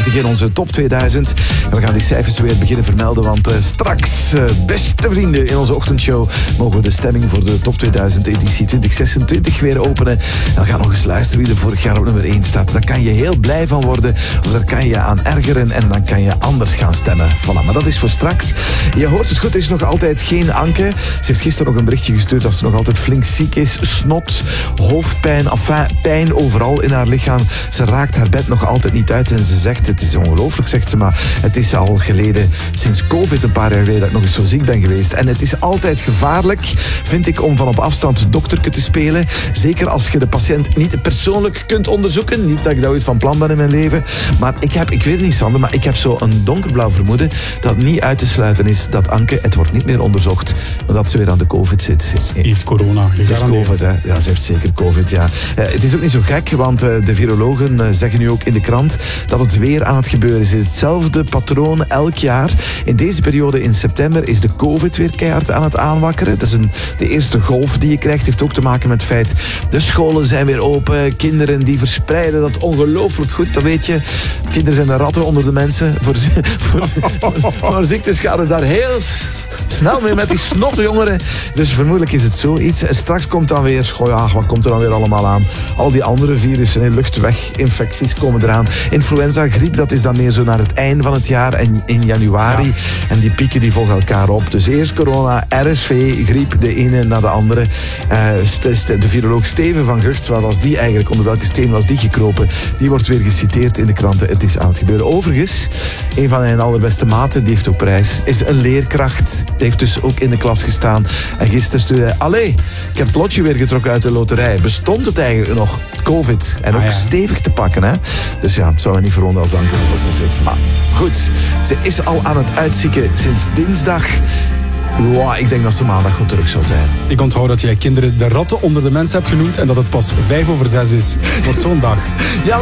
50 in onze top 2000. En we gaan die cijfers weer beginnen vermelden, want straks, beste vrienden, in onze ochtendshow mogen we de stemming voor de top 2000 editie 2026 weer openen. En we gaan nog eens luisteren wie er vorig jaar op nummer 1 staat. Daar kan je heel blij van worden, of daar kan je aan ergeren en dan kan je anders gaan stemmen. Voilà, maar dat is voor straks. Je hoort het goed, er is nog altijd geen Anke. Ze heeft gisteren nog een berichtje gestuurd dat ze nog altijd flink ziek is. Snot, hoofdpijn, pijn overal in haar lichaam. Ze raakt haar bed nog altijd niet uit en ze zegt, het is ongelooflijk, zegt ze, maar het is al geleden, sinds COVID een paar jaar geleden, dat ik nog eens zo ziek ben geweest. En het is altijd gevaarlijk, vind ik, om van op afstand dokterke te spelen. Zeker als je de patiënt niet persoonlijk kunt onderzoeken. Niet dat ik dat ooit van plan ben in mijn leven. Maar ik weet het niet, Sander, maar ik heb zo een donkerblauw vermoeden dat niet uit te sluiten is dat Anke, het wordt niet meer onderzocht, maar dat ze weer aan de COVID zit. Ze heeft corona. Ze heeft COVID, hè? Ja, ze heeft zeker COVID, ja. Het is ook niet zo gek, want de virologen zeggen nu ook in de krant dat het weer aan het gebeuren is. Het is hetzelfde patroon elk jaar. In deze periode in september is de COVID weer keihard aan het aanwakkeren. Dat is de eerste golf die je krijgt. Heeft ook te maken met het feit, de scholen zijn weer open. Kinderen die verspreiden dat ongelooflijk goed, dat weet je. Kinderen zijn de ratten onder de mensen. Voor ziektes gaat het daar heel snel mee met die snotte jongeren. Dus vermoedelijk is het zoiets. En straks komt dan weer, wat komt er dan weer allemaal aan? Al die andere virussen, luchtweginfecties komen eraan. Influenza, griep, dat is dan meer zo naar het einde van het jaar en in januari. Ja. En die pieken die volgen elkaar op. Dus eerst corona, RSV, griep, de ene na de andere. De viroloog Steven van Gucht, wat was die eigenlijk, onder welke steen was die gekropen? Die wordt weer geciteerd in de kranten. Het is aan het gebeuren. Overigens, een van mijn allerbeste maten, die heeft ook prijs, is een leerkracht. Die heeft dus ook in de klas gestaan. En gisteren stuurde hij, allee, ik heb het lotje weer getrokken uit de loterij. Bestond het eigenlijk nog? COVID. En ook stevig te pakken, hè? Dus ja, het zou me niet verwonderen als Anke erop zit. Maar goed, ze is al aan het uitzieken sinds dinsdag. Wow, ik denk dat ze maandag goed terug zal zijn. Ik onthoud dat jij kinderen de ratten onder de mensen hebt genoemd en dat het pas 5:05 is. Wat zo'n dag. Ja.